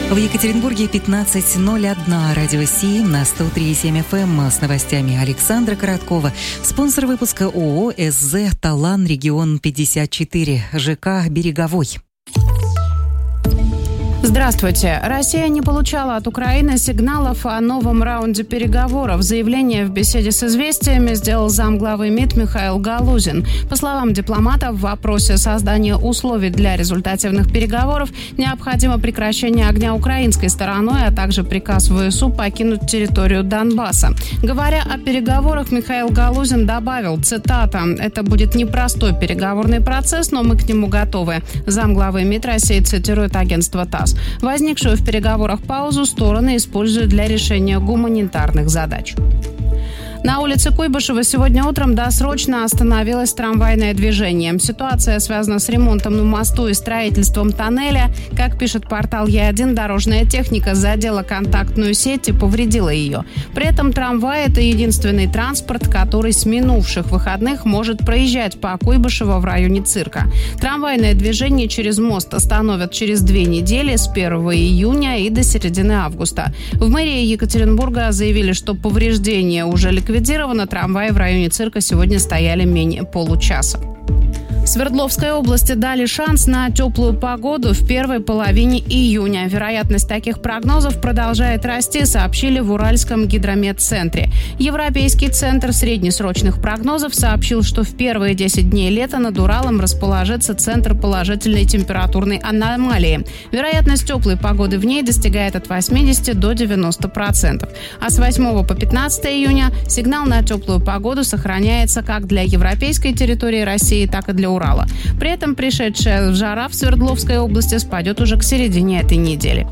В Екатеринбурге 15:01. Радио Си на 103,7 FM с новостями Александра Короткова. Спонсор выпуска ООО СЗ «Талан Регион 54», ЖК «Береговой». Здравствуйте. Россия не получала от Украины сигналов о новом раунде переговоров. Заявление в беседе с «Известиями» сделал замглавы МИД Михаил Галузин. По словам дипломата, в вопросе создания условий для результативных переговоров необходимо прекращение огня украинской стороной, а также приказ ВСУ покинуть территорию Донбасса. Говоря о переговорах, Михаил Галузин добавил, цитата, «Это будет непростой переговорный процесс, но мы к нему готовы». Замглавы МИД России цитирует агентство ТАСС. Возникшую в переговорах паузу стороны используют для решения гуманитарных задач. На улице Куйбышева сегодня утром досрочно остановилось трамвайное движение. Ситуация связана с ремонтом на мосту и строительством тоннеля. Как пишет портал Е1, дорожная техника задела контактную сеть и повредила ее. При этом трамвай – это единственный транспорт, который с минувших выходных может проезжать по Куйбышево в районе цирка. Трамвайное движение через мост остановят через 2 недели, с 1 июня и до середины августа. В мэрии Екатеринбурга заявили, что повреждения уже ликвидированы. Трамваи в районе цирка сегодня стояли менее получаса. В Свердловской области дали шанс на теплую погоду в первой половине июня. Вероятность таких прогнозов продолжает расти, сообщили в Уральском гидрометцентре. Европейский центр среднесрочных прогнозов сообщил, что в первые 10 дней лета над Уралом расположится центр положительной температурной аномалии. Вероятность теплой погоды в ней достигает от 80 до 90%. А с 8 по 15 июня сигнал на теплую погоду сохраняется как для европейской территории России, так и для Урала. При этом пришедшая жара в Свердловской области спадет уже к середине этой недели.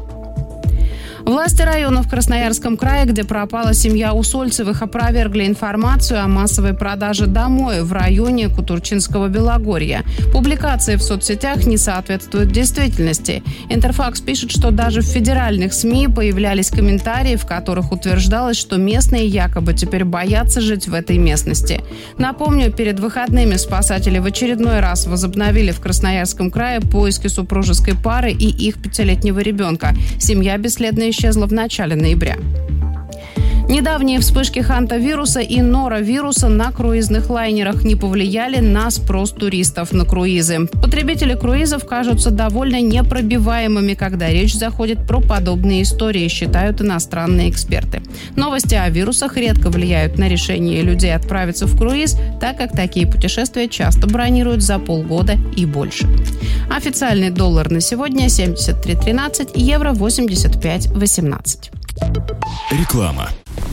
Власти районов в Красноярском крае, где пропала семья Усольцевых, опровергли информацию о массовой продаже домой в районе Кутурчинского Белогорья. Публикации в соцсетях не соответствуют действительности. Интерфакс пишет, что даже в федеральных СМИ появлялись комментарии, в которых утверждалось, что местные якобы теперь боятся жить в этой местности. Напомню, перед выходными спасатели в очередной раз возобновили в Красноярском крае поиски супружеской пары и их 5-летнего ребенка. Семья бесследно исчезла в начале ноября. Недавние вспышки хантавируса и норовируса на круизных лайнерах не повлияли на спрос туристов на круизы. Потребители круизов кажутся довольно непробиваемыми, когда речь заходит про подобные истории, считают иностранные эксперты. Новости о вирусах редко влияют на решение людей отправиться в круиз, так как такие путешествия часто бронируют за полгода и больше. Официальный доллар на сегодня 73.13, евро 85.18. Реклама.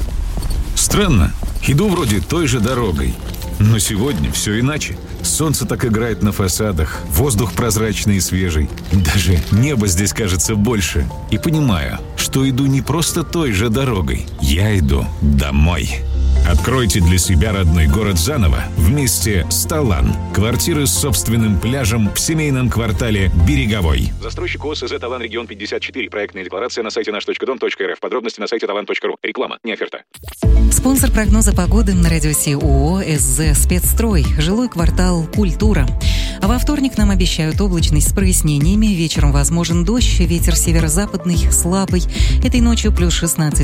Странно. Иду вроде той же дорогой. Но сегодня все иначе. Солнце так играет на фасадах, воздух прозрачный и свежий. Даже небо здесь кажется больше. И понимаю, что иду не просто той же дорогой. Я иду домой. Откройте для себя родной город заново вместе с «Талан». Квартиры с собственным пляжем в семейном квартале «Береговой». Застройщик ООО СЗ «Талан Регион 54». Проектная декларация на сайте наш.дом.рф. Подробности на сайте talan.ru. Реклама, не оферта. Спонсор прогноза погоды на радио Си ООО СЗ «Спецстрой». Жилой квартал «Культура». Во вторник нам обещают облачность с прояснениями. Вечером возможен дождь, ветер северо-западный, слабый. Этой ночью плюс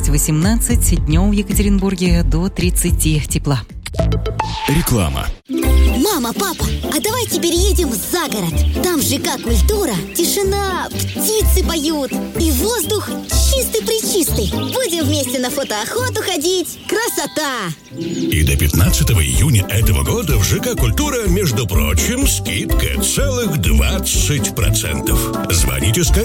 16-18, днем в Екатеринбурге до 30 тепла. Реклама. Мама, папа, а давайте переедем за город. Там ЖК «Культура», тишина, птицы поют и воздух чистый-пречистый. Будем вместе на фотоохоту ходить. Красота! И до 15 июня этого года в ЖК «Культура», между прочим, скидка целых 20%. Звоните скорее.